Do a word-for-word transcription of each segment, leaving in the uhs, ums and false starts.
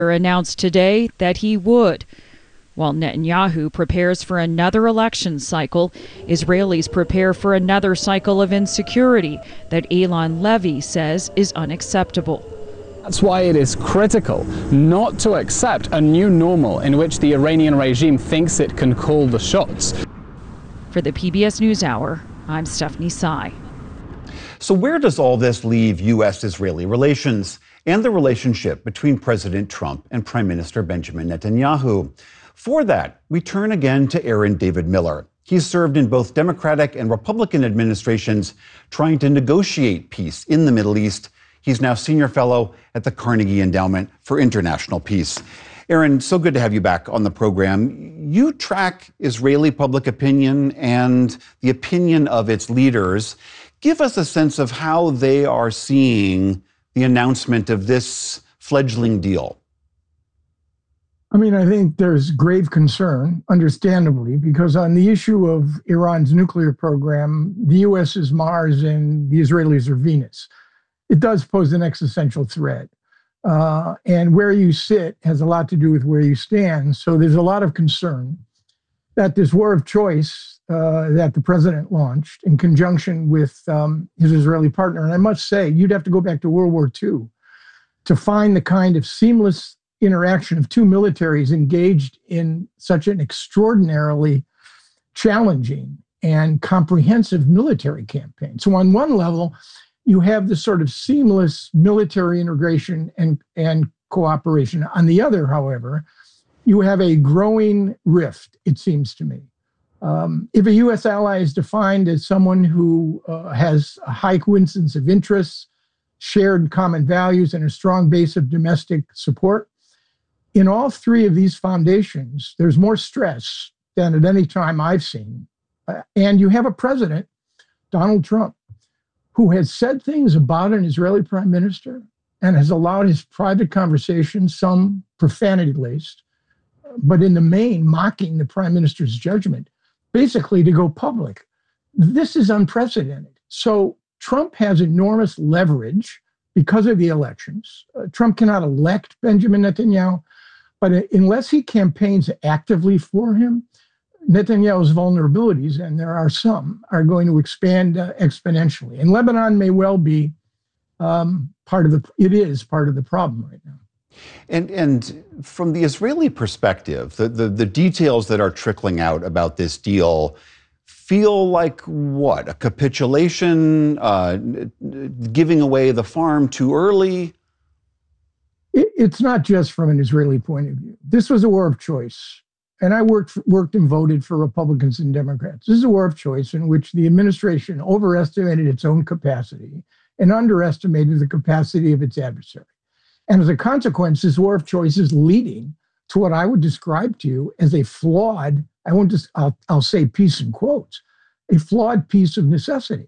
announced today that he would. While Netanyahu prepares for another election cycle, Israelis prepare for another cycle of insecurity that Eylon Levy says is unacceptable. That's why it is critical not to accept a new normal in which the Iranian regime thinks it can call the shots. For the P B S NewsHour, I'm Stephanie Sy. So where does all this leave U S Israeli relations and the relationship between President Trump and Prime Minister Benjamin Netanyahu? For that, we turn again to Aaron David Miller. He's served in both Democratic and Republican administrations trying to negotiate peace in the Middle East. He's now senior fellow at the Carnegie Endowment for International Peace. Aaron, so good to have you back on the program. You track Israeli public opinion and the opinion of its leaders. Give us a sense of how they are seeing the announcement of this fledgling deal. I mean, I think there's grave concern, understandably, because on the issue of Iran's nuclear program, the U S is Mars and the Israelis are Venus. It does pose an existential threat. Uh, and where you sit has a lot to do with where you stand. So there's a lot of concern that this war of choice uh, that the president launched in conjunction with um, his Israeli partner, and I must say, you'd have to go back to World War Two to find the kind of seamless interaction of two militaries engaged in such an extraordinarily challenging and comprehensive military campaign. So on one level, you have this sort of seamless military integration and, and cooperation. On the other, however, you have a growing rift, it seems to me. Um, if a U S ally is defined as someone who uh, has a high coincidence of interests, shared common values, and a strong base of domestic support, in all three of these foundations, there's more stress than at any time I've seen. Uh, and you have a president, Donald Trump, who has said things about an Israeli prime minister and has allowed his private conversations, some profanity-laced, but in the main mocking the prime minister's judgment, basically to go public. This is unprecedented. So Trump has enormous leverage because of the elections. Uh, Trump cannot elect Benjamin Netanyahu, but unless he campaigns actively for him, Netanyahu's vulnerabilities, and there are some, are going to expand uh, exponentially. And Lebanon may well be um, part of the, it is part of the problem right now. And and from the Israeli perspective, the, the, the details that are trickling out about this deal feel like what? A capitulation, uh, giving away the farm too early? It, it's not just from an Israeli point of view. This was a war of choice. And I worked worked and voted for Republicans and Democrats. This is a war of choice in which the administration overestimated its own capacity and underestimated the capacity of its adversary. And as a consequence, this war of choice is leading to what I would describe to you as a flawed, I won't just, I'll, I'll say peace in quotes, a flawed piece of necessity.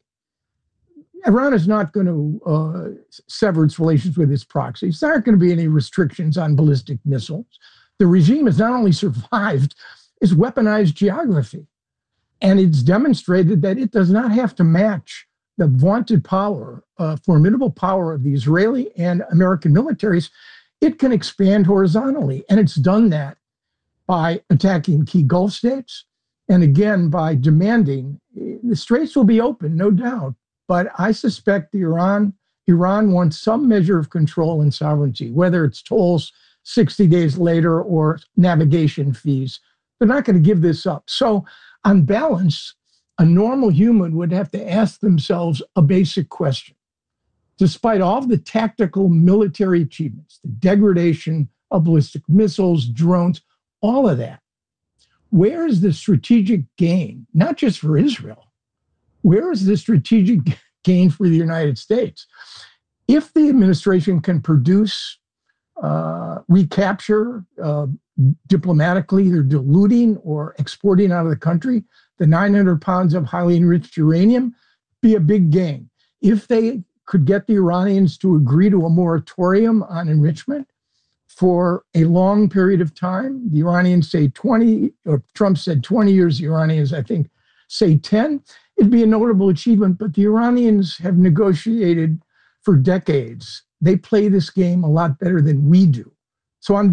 Iran is not going to uh, sever its relations with its proxies. There aren't going to be any restrictions on ballistic missiles. The regime has not only survived, it's weaponized geography. And it's demonstrated that it does not have to match the vaunted power, uh, formidable power of the Israeli and American militaries. It can expand horizontally. And it's done that by attacking key Gulf states. And again, by demanding, the straits will be open, no doubt. But I suspect the Iran, Iran wants some measure of control and sovereignty, whether it's tolls sixty days later or navigation fees. They're not going to give this up. So on balance, a normal human would have to ask themselves a basic question. Despite all of the tactical military achievements, the degradation of ballistic missiles, drones, all of that, where is the strategic gain, not just for Israel? Where is the strategic gain for the United States? If the administration can produce Uh, recapture uh, diplomatically, either diluting or exporting out of the country the nine hundred pounds of highly enriched uranium, be a big gain. If they could get the Iranians to agree to a moratorium on enrichment for a long period of time, the Iranians say twenty, or Trump said twenty years, the Iranians, I think, say ten, it'd be a notable achievement. But the Iranians have negotiated for decades. They play this game a lot better than we do. So I'm